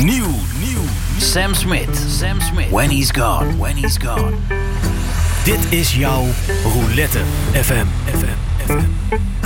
Nieuw. Sam Smith. When He's Gone. Dit is jouw Roulette FM.